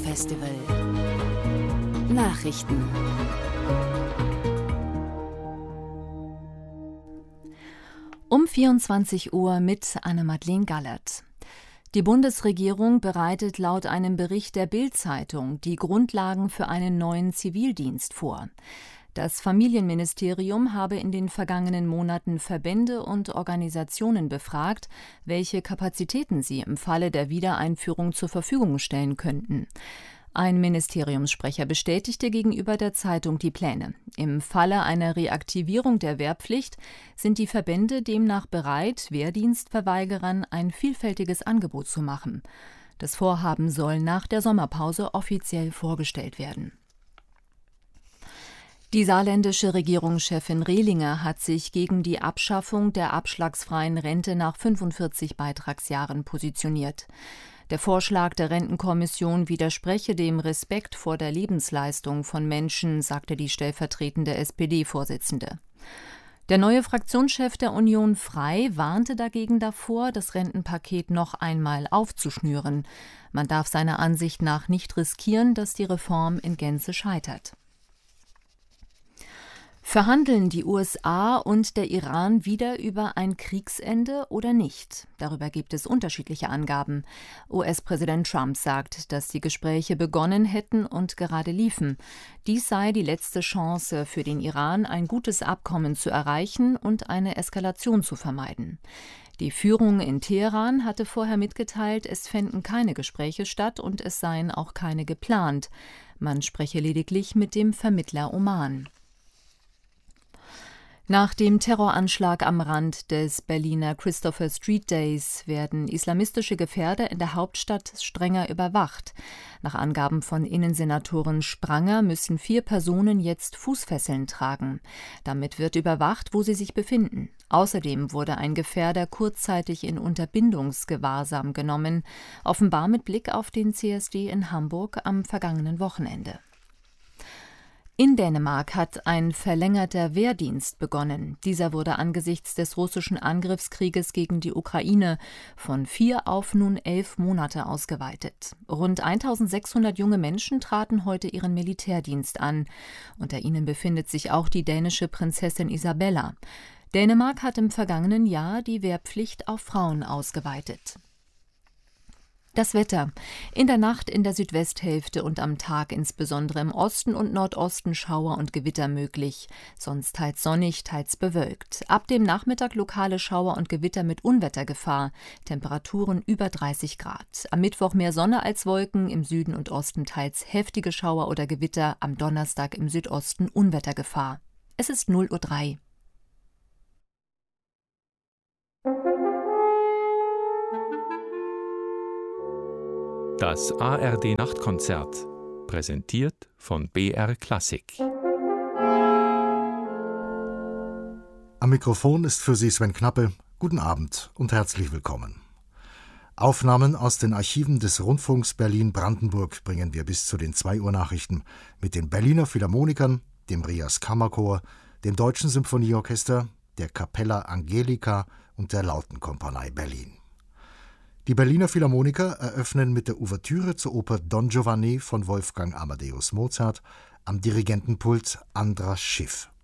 Filmfestival Nachrichten. Um 24 Uhr mit Anne-Madeleine Gallert. Die Bundesregierung bereitet laut einem Bericht der Bild-Zeitung die Grundlagen für einen neuen Zivildienst vor. Das Familienministerium habe in den vergangenen Monaten Verbände und Organisationen befragt, welche Kapazitäten sie im Falle der Wiedereinführung zur Verfügung stellen könnten. Ein Ministeriumssprecher bestätigte gegenüber der Zeitung die Pläne. Im Falle einer Reaktivierung der Wehrpflicht sind die Verbände demnach bereit, Wehrdienstverweigerern ein vielfältiges Angebot zu machen. Das Vorhaben soll nach der Sommerpause offiziell vorgestellt werden. Die saarländische Regierungschefin Rehlinger hat sich gegen die Abschaffung der abschlagsfreien Rente nach 45 Beitragsjahren positioniert. Der Vorschlag der Rentenkommission widerspreche dem Respekt vor der Lebensleistung von Menschen, sagte die stellvertretende SPD-Vorsitzende. Der neue Fraktionschef der Union Frei warnte dagegen davor, das Rentenpaket noch einmal aufzuschnüren. Man darf seiner Ansicht nach nicht riskieren, dass die Reform in Gänze scheitert. Verhandeln die USA und der Iran wieder über ein Kriegsende oder nicht? Darüber gibt es unterschiedliche Angaben. US-Präsident Trump sagt, dass die Gespräche begonnen hätten und gerade liefen. Dies sei die letzte Chance für den Iran, ein gutes Abkommen zu erreichen und eine Eskalation zu vermeiden. Die Führung in Teheran hatte vorher mitgeteilt, es fänden keine Gespräche statt und es seien auch keine geplant. Man spreche lediglich mit dem Vermittler Oman. Nach dem Terroranschlag am Rand des Berliner Christopher Street Days werden islamistische Gefährder in der Hauptstadt strenger überwacht. Nach Angaben von Innensenatorin Spranger müssen 4 Personen jetzt Fußfesseln tragen. Damit wird überwacht, wo sie sich befinden. Außerdem wurde ein Gefährder kurzzeitig in Unterbindungsgewahrsam genommen, offenbar mit Blick auf den CSD in Hamburg am vergangenen Wochenende. In Dänemark hat ein verlängerter Wehrdienst begonnen. Dieser wurde angesichts des russischen Angriffskrieges gegen die Ukraine von 4 auf nun 11 Monate ausgeweitet. Rund 1600 junge Menschen traten heute ihren Militärdienst an. Unter ihnen befindet sich auch die dänische Prinzessin Isabella. Dänemark hat im vergangenen Jahr die Wehrpflicht auf Frauen ausgeweitet. Das Wetter. In der Nacht in der Südwesthälfte und am Tag insbesondere im Osten und Nordosten Schauer und Gewitter möglich. Sonst teils sonnig, teils bewölkt. Ab dem Nachmittag lokale Schauer und Gewitter mit Unwettergefahr. Temperaturen über 30 Grad. Am Mittwoch mehr Sonne als Wolken, im Süden und Osten teils heftige Schauer oder Gewitter. Am Donnerstag im Südosten Unwettergefahr. Es ist 0:03 Uhr. Das ARD-Nachtkonzert, präsentiert von BR Klassik. Am Mikrofon ist für Sie Sven Knappe. Guten Abend und herzlich willkommen. Aufnahmen aus den Archiven des Rundfunks Berlin-Brandenburg bringen wir bis zu den 2 Uhr Nachrichten mit den Berliner Philharmonikern, dem Rias Kammerchor, dem Deutschen Symphonieorchester, der Capella Angelica und der Lautenkompanie Berlin. Die Berliner Philharmoniker eröffnen mit der Ouvertüre zur Oper Don Giovanni von Wolfgang Amadeus Mozart am Dirigentenpult Andras Schiff.